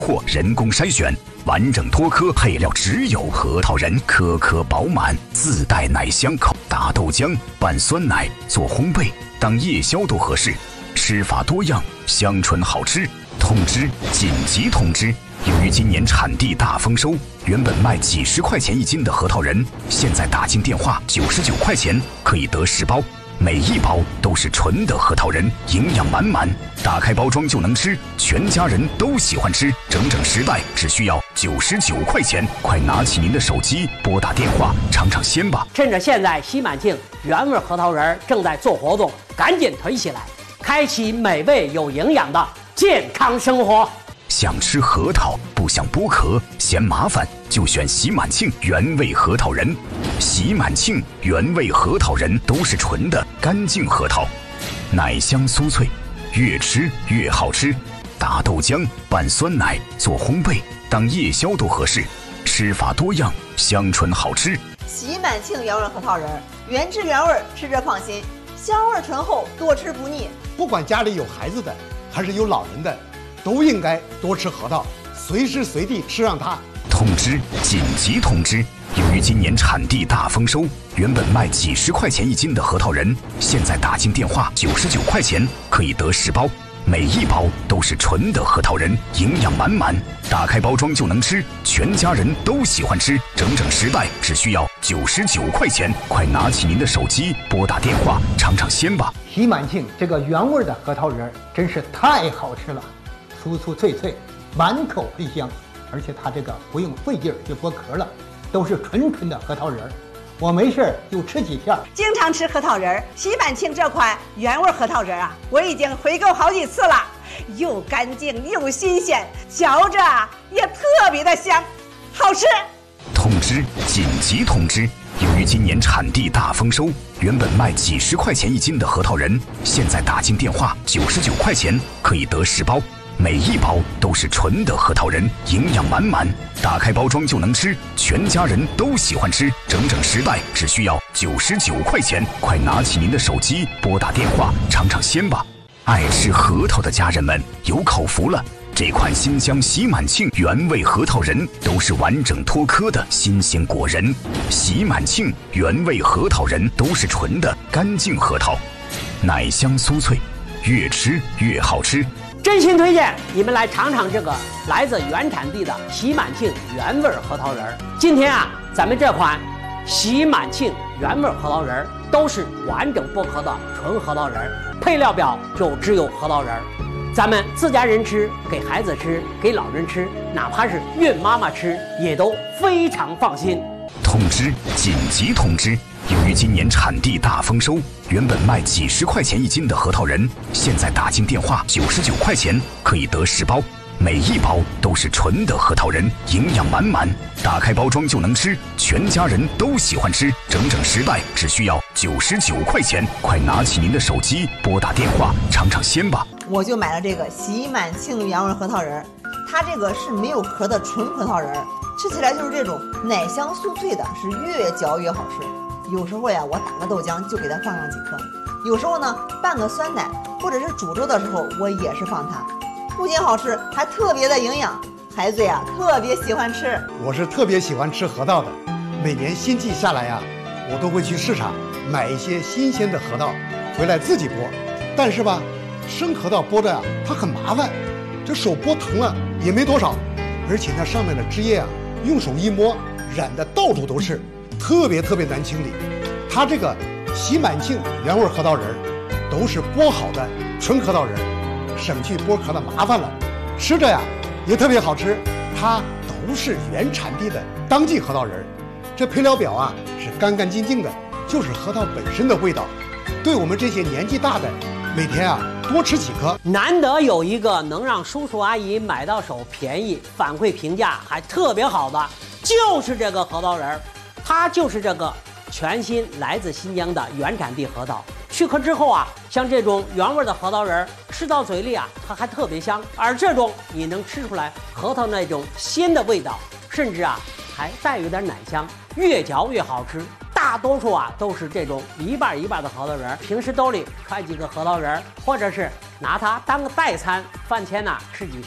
或人工筛选，完整脱壳，配料只有核桃仁，颗颗饱满，自带奶香口。打豆浆拌酸奶做烘焙，当夜宵都合适。吃法多样，香醇好吃。通知！紧急通知！由于今年产地大丰收，原本卖几十块钱一斤的核桃仁，现在打进电话99块钱可以得10包，每一包都是纯的核桃仁，营养满满，打开包装就能吃，全家人都喜欢吃，整整10袋只需要99块钱，快拿起您的手机拨打电话尝尝鲜吧！ 趁着现在喜满庆原味核桃仁正在做活动，赶紧囤起来，开启美味有营养的健康生活。 想吃核桃不想剥壳嫌麻烦，就选喜满庆原味核桃仁。喜满庆原味核桃仁都是纯的干净核桃，奶香酥脆，越吃越好吃。打豆浆拌酸奶做烘焙，当夜宵都合适。吃法多样，香醇好吃。 喜满庆原味核桃仁，原汁原味，吃着放心，香味醇厚，多吃不腻。 不管家里有孩子的还是有老人的，都应该多吃核桃，随时随地吃上它。 通知！紧急通知！由于今年产地大丰收，原本卖几十块钱一斤的核桃仁，现在打进电话99块钱可以得10包，每一包都是纯的核桃仁，营养满满，打开包装就能吃，全家人都喜欢吃，整整10袋只需要99块钱，快拿起您的手机拨打电话尝尝鲜吧！ 喜满庆这个原味的核桃仁真是太好吃了，酥酥脆脆，满口喷香，而且它这个不用费劲儿就剥壳了，都是纯的核桃仁。我没事就吃几片。 经常吃核桃仁，喜满庆这款原味核桃仁啊，我已经回购好几次了，又干净又新鲜，嚼着也特别的香，好吃。 通知！紧急通知！由于今年产地大丰收，原本卖几十块钱一斤的核桃仁，现在打进电话99块钱可以得10包，每一包都是纯的核桃仁，营养满满，打开包装就能吃，全家人都喜欢吃，整整10袋只需要99块钱，快拿起您的手机拨打电话尝尝鲜吧！爱吃核桃的家人们有口福了，这款新疆喜满庆原味核桃仁都是完整脱壳的新鲜果仁，喜满庆原味核桃仁都是纯的干净核桃，奶香酥脆，越吃越好吃。 真心推荐你们来尝尝这个来自原产地的喜满庆原味核桃仁。今天啊，咱们这款喜满庆原味核桃仁都是完整剥壳的纯核桃仁，配料表就只有核桃仁。咱们自家人吃，给孩子吃，给老人吃，哪怕是孕妈妈吃，也都非常放心。 通知！紧急通知！由于今年产地大丰收，原本卖几十块钱一斤的核桃仁，现在打进电话99块钱可以得10包，每一包都是纯的核桃仁，营养满满，打开包装就能吃，全家人都喜欢吃，整整10袋只需要99块钱，快拿起您的手机拨打电话尝尝鲜吧！ 我就买了这个喜满庆原味核桃仁，它这个是没有壳的纯核桃仁，吃起来就是这种奶香酥脆的，是越嚼越好吃。有时候呀，我打个豆浆就给它放上几颗，有时候呢拌个酸奶或者是煮粥的时候，我也是放它，不仅好吃，还特别的营养，孩子呀特别喜欢吃。 我是特别喜欢吃核桃的，每年新季下来呀，我都会去市场买一些新鲜的核桃回来自己剥，但是吧，生核桃剥的呀，它很麻烦，这手剥疼了也没多少，而且那上面的汁液啊，用手一摸染的到处都是，特别难清理。它这个喜满庆原味核桃仁都是剥好的纯核桃仁，省去剥壳的麻烦了，吃着呀也特别好吃。它都是原产地的当季核桃仁，这配料表啊是干净净的，就是核桃本身的味道。对我们这些年纪大的，每天啊多吃几颗。 难得有一个能让叔叔阿姨买到手便宜，反馈评价还特别好的，就是这个核桃仁，它就是这个全新来自新疆的原产地核桃。去壳之后啊，像这种原味的核桃仁，吃到嘴里啊，它还特别香。而这种你能吃出来核桃那种鲜的味道，甚至啊还带有点奶香，越嚼越好吃。大多数啊都是这种一半的核桃仁，平时兜里揣几个核桃仁，或者是拿它当个代餐，饭前呢吃几颗，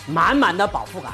满满的饱腹感。